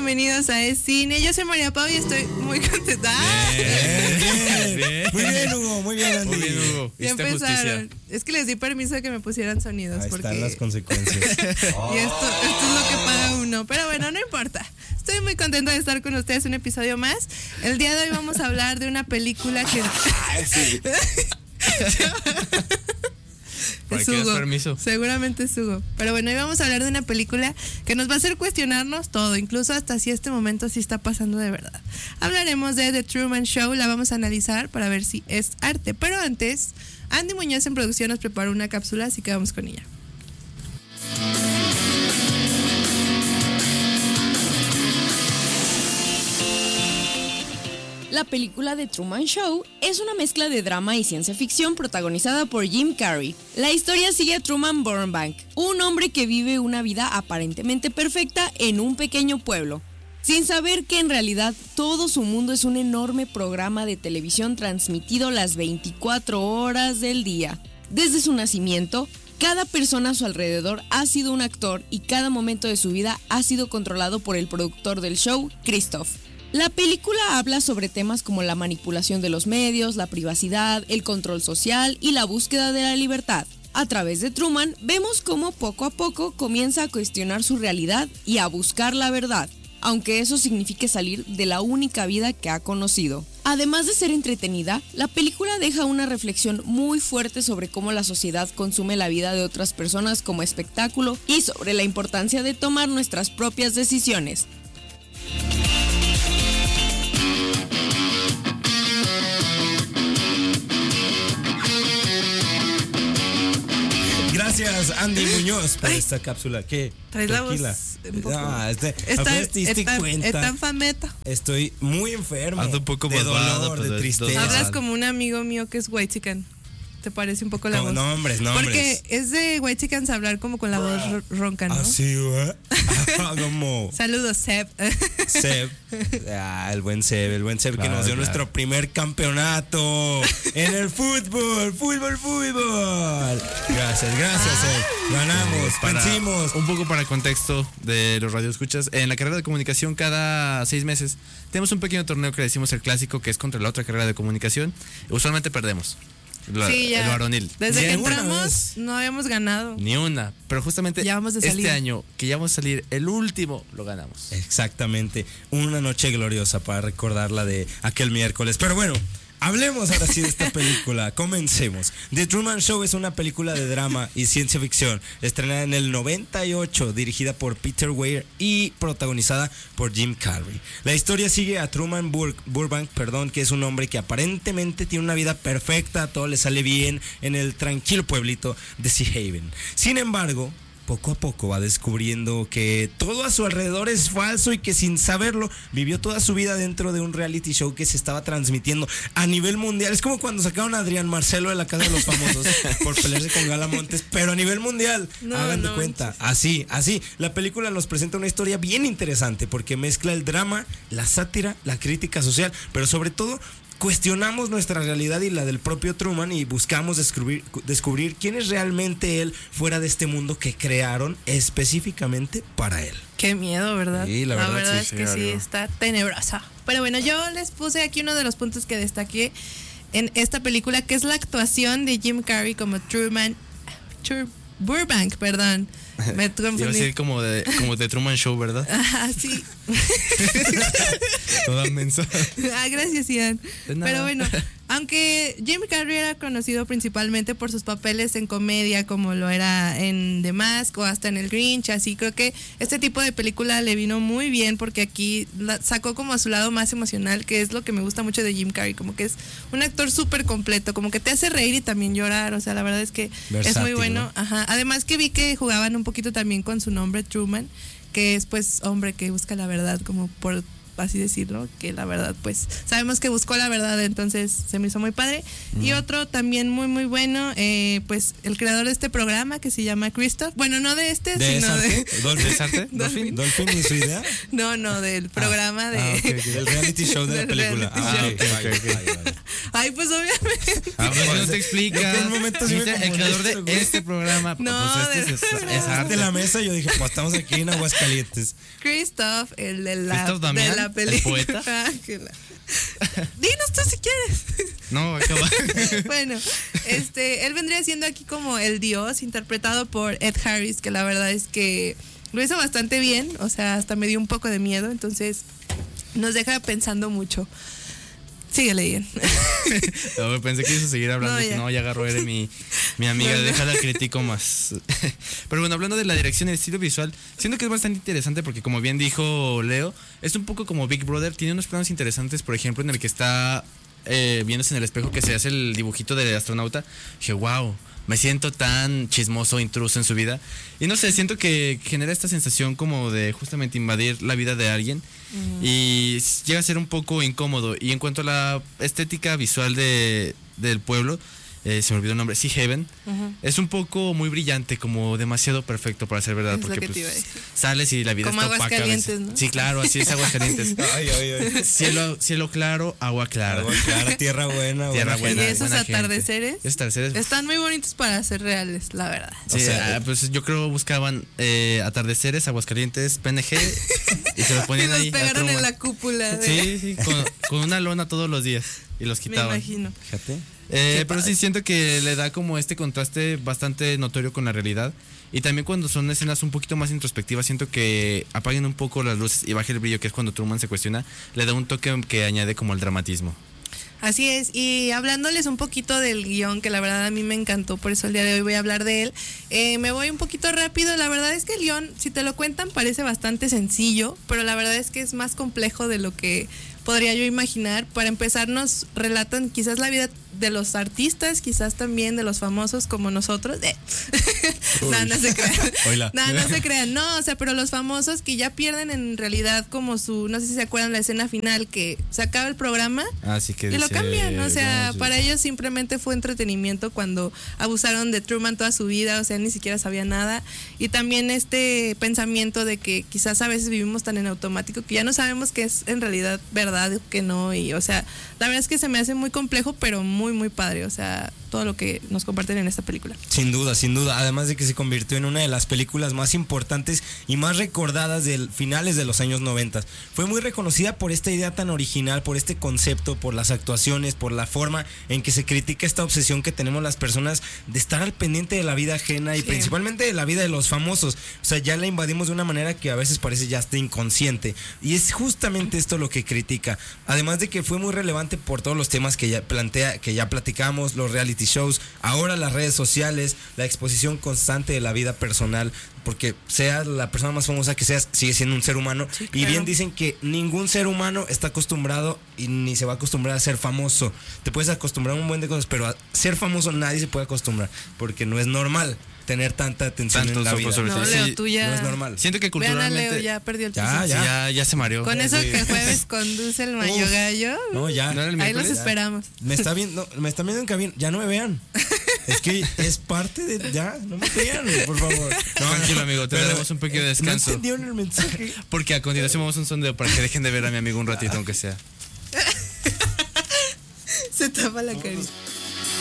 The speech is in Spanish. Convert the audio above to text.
bienvenidos a Es Cine. Yo soy María Pau y estoy muy contenta. Bien. Muy bien, Hugo, muy bien, Andy. Muy bien, Hugo. Ya empezaron. Es que les di permiso de que me pusieran sonidos. Ahí porque... están las consecuencias. Y esto es lo que paga uno. Pero bueno, no importa. Estoy muy contenta de estar con ustedes un episodio más. El día de hoy vamos a hablar de una película que... Sí. ¿Para Es qué das Hugo. permiso? Seguramente es Hugo. Pero bueno, hoy vamos a hablar de una película que nos va a hacer cuestionarnos todo, incluso hasta si este momento sí está pasando de verdad. Hablaremos de The Truman Show, la vamos a analizar para ver si es arte. Pero antes, Andy Muñoz en producción nos preparó una cápsula, así que vamos con ella. La película The Truman Show es una mezcla de drama y ciencia ficción protagonizada por Jim Carrey. La historia sigue a Truman Burbank, un hombre que vive una vida aparentemente perfecta en un pequeño pueblo, sin saber que en realidad todo su mundo es un enorme programa de televisión transmitido las 24 horas del día. Desde su nacimiento, cada persona a su alrededor ha sido un actor y cada momento de su vida ha sido controlado por el productor del show, Christoph. La película habla sobre temas como la manipulación de los medios, la privacidad, el control social y la búsqueda de la libertad. A través de Truman, vemos cómo poco a poco comienza a cuestionar su realidad y a buscar la verdad, aunque eso signifique salir de la única vida que ha conocido. Además de ser entretenida, la película deja una reflexión muy fuerte sobre cómo la sociedad consume la vida de otras personas como espectáculo y sobre la importancia de tomar nuestras propias decisiones. Gracias, Andy Muñoz, por esta cápsula. ¿Qué? Traes la Tranquila. voz un poco... apenas te diste cuenta. Está infameta. Estoy muy enfermo. Ando un poco de malvado, dolor, pero de es tristeza. Hablas como un amigo mío que es whitechican. ¿Te parece un poco la voz? Nombres. Porque es de whitechicans hablar como con la voz ronca, ¿no? Así, ¿eh? Como Saludos, Seb. Seb. El buen Seb que Claro, nos dio claro. nuestro primer campeonato en el fútbol. Gracias, Seb. Ganamos, vencimos. Un poco para contexto de los radioescuchas. En la carrera de comunicación, cada 6 meses tenemos un pequeño torneo que le decimos el clásico, que es contra la otra carrera de comunicación. Usualmente perdemos. Sí, ya. El varonil. Desde que Ninguna entramos vez. no habíamos ganado. Ni una. Pero justamente Ya vamos de salir. este año, que ya vamos a salir, el último lo ganamos. Exactamente. Una noche gloriosa para recordarla de aquel miércoles. Pero bueno, hablemos ahora sí de esta película. Comencemos. The Truman Show es una película de drama y ciencia ficción estrenada en el 98, dirigida por Peter Weir y protagonizada por Jim Carrey. La historia sigue a Truman Burbank, que es un hombre que aparentemente tiene una vida perfecta, todo le sale bien en el tranquilo pueblito de Sea Haven. Sin embargo, poco a poco va descubriendo que todo a su alrededor es falso y que sin saberlo vivió toda su vida dentro de un reality show que se estaba transmitiendo a nivel mundial. Es como cuando sacaron a Adrián Marcelo de la Casa de los Famosos por pelearse con Gala Montes, pero a nivel mundial. Hagan de cuenta. Así. La película nos presenta una historia bien interesante porque mezcla el drama, la sátira, la crítica social, pero sobre todo cuestionamos nuestra realidad y la del propio Truman y buscamos descubrir quién es realmente él fuera de este mundo que crearon específicamente para él. Qué miedo, ¿verdad? Sí, la verdad es sí, que sí, algo. está tenebrosa. Pero bueno, yo les puse aquí uno de los puntos que destaqué en esta película, que es la actuación de Jim Carrey como Burbank, perdón. Me Iba a confundí. decir como de Truman Show, ¿verdad? Ah, sí. Toda mensa. Gracias, Ian. De nada. Pero bueno, aunque Jim Carrey era conocido principalmente por sus papeles en comedia, como lo era en The Mask o hasta en El Grinch, así creo que este tipo de película le vino muy bien porque aquí sacó como a su lado más emocional, que es lo que me gusta mucho de Jim Carrey, como que es un actor súper completo, como que te hace reír y también llorar, o sea, la verdad es que versátil, es muy bueno. ¿no? Ajá. Además que vi que jugaban un poquito también con su nombre, Truman, que es pues hombre que busca la verdad, como por así decirlo, que la verdad pues sabemos que buscó la verdad, entonces se me hizo muy padre. Y otro también muy muy bueno, pues el creador de este programa que se llama Christoph, bueno, no de este, sino de ¿Dolphin y su idea? no, del programa de Del reality show de la del película. reality show. Ok. Ay, pues obviamente. Pues no te explica. En un momento sí me Dice, el creador de güey. este programa. No, pues es arte. De la mesa yo dije, pues estamos aquí en Aguascalientes. Christoph, el de Christoph Damián, de la el película. poeta. Dinos tú si quieres. No, acaba. Bueno, él vendría siendo aquí como el dios, interpretado por Ed Harris, que la verdad es que lo hizo bastante bien, o sea, hasta me dio un poco de miedo, entonces nos deja pensando mucho. Sigue leyendo. No, pensé que ibas a seguir hablando. No, ya. Ya agarró, eres mi amiga, No. déjala critico más. Pero bueno, hablando de la dirección y el estilo visual, siento que es bastante interesante porque, como bien dijo Leo, es un poco como Big Brother. Tiene unos planos interesantes, por ejemplo, en el que está viéndose en el espejo, que se hace el dibujito del astronauta. Dije, wow, me siento tan chismoso, intruso en su vida. Y no sé, siento que genera esta sensación como de justamente invadir la vida de alguien. Y llega a ser un poco incómodo. Y en cuanto a la estética visual del pueblo, se me olvidó el nombre, Sea Haven, es un poco muy brillante, como demasiado perfecto para ser verdad, Es lo porque que te pues, iba a decir. sales y la vida Como está opaca a veces. Aguascalientes, ¿no? Sí, claro, así es Aguascalientes. Ay. Cielo claro, agua clara. Agua clara, tierra buena. Tierra buena buena. Y esos buena gente. atardeceres Esos atardeceres. están muy bonitos para ser reales, la verdad. Sí, O sea, pues yo creo buscaban atardeceres, Aguascalientes, PNG y se los Y ponían los ahí. a pegaron en Truman. la cúpula. Sí, con una lona todos los días y los Me quitaban. imagino. Fíjate. Pero sí siento que le da como este contraste bastante notorio con la realidad. Y también cuando son escenas un poquito más introspectivas, siento que apaguen un poco las luces y baje el brillo, que es cuando Truman se cuestiona, le da un toque que añade como el dramatismo. Así es, y hablándoles un poquito del guión, que la verdad a mí me encantó, por eso el día de hoy voy a hablar de él. Me voy un poquito rápido, la verdad es que el guión, si te lo cuentan, parece bastante sencillo, pero la verdad es que es más complejo de lo que podría yo imaginar. Para empezar, nos relatan quizás la vida de los artistas, quizás también de los famosos como nosotros. No se crean. Oila. No se crean. No, o sea, pero los famosos que ya pierden en realidad como su, no sé si se acuerdan la escena final, que se acaba el programa Así que y lo dice, cambian, o sea, no, para ellos simplemente fue entretenimiento cuando abusaron de Truman toda su vida, o sea, ni siquiera sabía nada. Y también este pensamiento de que quizás a veces vivimos tan en automático que ya no sabemos qué es en realidad verdad o qué no. Y, o sea, la verdad es que se me hace muy complejo, pero muy, muy padre, o sea, todo lo que nos comparten en esta película. Sin duda, sin duda. Además de que se convirtió en una de las películas más importantes y más recordadas de finales de los años 90. Fue muy reconocida por esta idea tan original, por este concepto, por las actuaciones, por la forma en que se critica esta obsesión que tenemos las personas de estar al pendiente de la vida ajena y Sí. principalmente de la vida de los famosos. O sea, ya la invadimos de una manera que a veces parece ya hasta inconsciente. Y es justamente esto lo que critica. Además de que fue muy relevante por todos los temas que ya plantea, que ya platicamos, los reality shows, ahora las redes sociales, la exposición constante de la vida personal, porque seas la persona más famosa que seas, sigue siendo un ser humano. Sí, Y claro. bien dicen que ningún ser humano está acostumbrado y ni se va a acostumbrar a ser famoso. Te puedes acostumbrar a un buen de cosas, pero a ser famoso nadie se puede acostumbrar, porque no es normal tener tanta atención Tantos en la ojos vida. sobre No, ti. Leo, Sí, tú ya... No es normal. Siento que Vean a culturalmente Leo, ya perdió el Ya, piso. sí, ya se mareó. Con eso Sí. que jueves conduce el Mayo Uf. Gallo, No, ya. ¿No era el ahí los miércoles? esperamos. Me están viendo en cabina. Ya no me vean. Es que es parte de. Ya, no me vean, por favor. No, Tranquilo, amigo, te pero, daremos un pequeño descanso. No entendieron el mensaje. Porque a continuación vamos a un sondeo para que dejen de ver a mi amigo un ratito, aunque sea. Se tapa la carita.